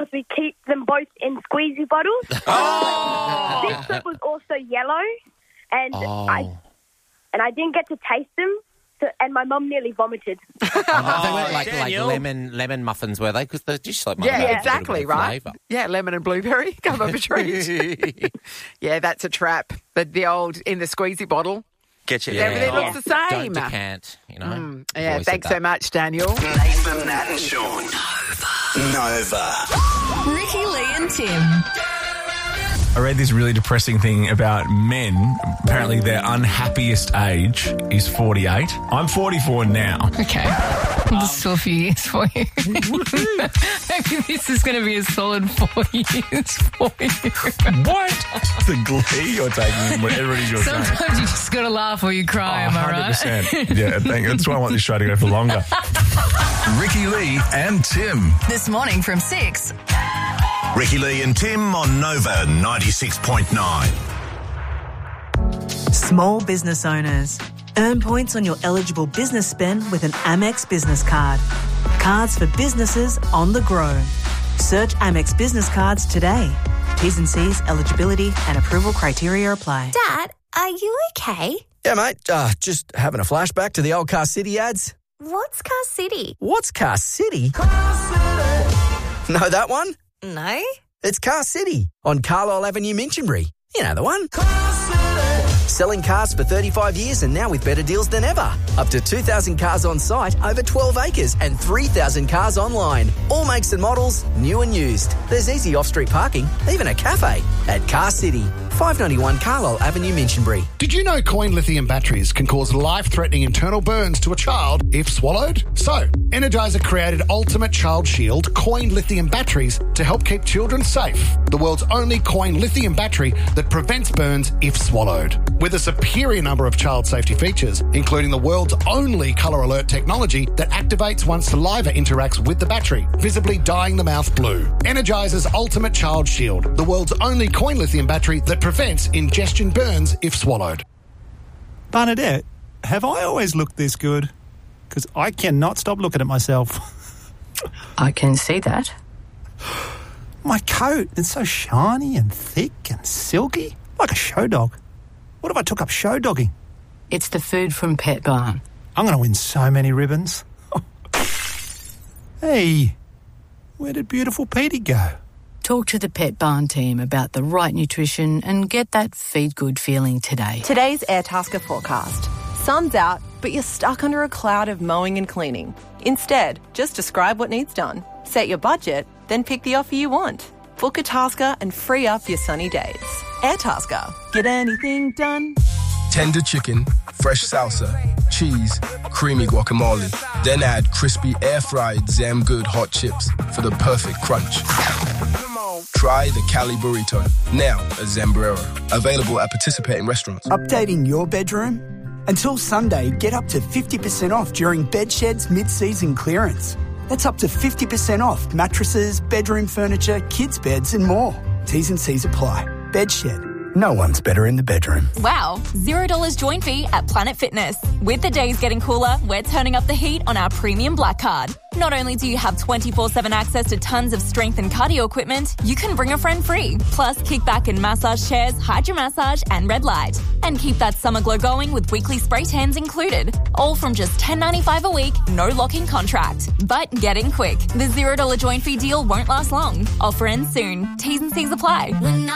because we keep them both in squeezy bottles. This fruit was also yellow, and I didn't get to taste them. And my mum nearly vomited. They weren't like lemon muffins, were they? Because they're just like exactly, right? Flavour. Yeah, lemon and blueberry come up a treat. Yeah, that's a trap. The old in the squeezy bottle. Get you. Everything looks the same. Don't decant, you know. Yeah, thanks so much, Daniel. Nathan, Nat and Sean. Nova. Ricky, Lee and Tim. I read this really depressing thing about men. Apparently their unhappiest age is 48. I'm 44 now. Okay. There's still a few years for you. Maybe this is going to be a solid 4 years for you. What? The glee you're taking, whatever it is you're saying. Sometimes you just got to laugh or you cry, am I right? 100%. Yeah, that's why I want this show to go for longer. Ricky Lee and Tim. This morning from 6. Ricky Lee and Tim on Nova 96.9. Small business owners. Earn points on your eligible business spend with an Amex business card. Cards for businesses on the go. Search Amex business cards today. T's and C's, eligibility and approval criteria apply. Dad, are you okay? Yeah, mate. Just having a flashback to the old Car City ads. What's Car City? What's Car City? Car City. Know that one? No. It's Car City on Carlisle Avenue, Minchinbury. You know the one. Car City. Selling cars for 35 years and now with better deals than ever. Up to 2,000 cars on site, over 12 acres and 3,000 cars online. All makes and models, new and used. There's easy off-street parking, even a cafe at Car City. 591 Carlisle Avenue, Minchinbury. Did you know coin lithium batteries can cause life-threatening internal burns to a child if swallowed? So, Energizer created Ultimate Child Shield coin lithium batteries to help keep children safe. The world's only coin lithium battery that prevents burns if swallowed. With a superior number of child safety features, including the world's only colour alert technology that activates once saliva interacts with the battery, visibly dyeing the mouth blue. Energizer's Ultimate Child Shield, the world's only coin lithium battery that prevents ingestion burns if swallowed. Bernadette, have I always looked this good? Because I cannot stop looking at myself. I can see that. My coat, it's so shiny and thick and silky, like a show dog. What if I took up show dogging? It's the food from Pet Barn. I'm going to win so many ribbons. Hey, where did beautiful Petey go? Talk to the Pet Barn team about the right nutrition and get that feed good feeling today. Today's Airtasker forecast. Sun's out, but you're stuck under a cloud of mowing and cleaning. Instead, just describe what needs done. Set your budget, then pick the offer you want. Book a Tasker and free up your sunny days. Airtasker. Get anything done. Tender chicken, fresh salsa, cheese, creamy guacamole. Then add crispy air-fried Zam Good hot chips for the perfect crunch. Try the Cali Burrito, now at Zambrero. Available at participating restaurants. Updating your bedroom? Until Sunday, get up to 50% off during Bedshed's mid-season clearance. That's up to 50% off mattresses, bedroom furniture, kids' beds and more. T's and C's apply. Bedshed. No one's better in the bedroom. Wow, $0 join fee at Planet Fitness. With the days getting cooler, we're turning up the heat on our premium Black Card. Not only do you have 24/7 access to tons of strength and cardio equipment, you can bring a friend free. Plus, kickback and massage chairs, hydro massage and red light. And keep that summer glow going with weekly spray tans included. All from just $10.95 a week, no lock-in contract. But get in quick. The $0 join fee deal won't last long. Offer ends soon. T's and C's apply.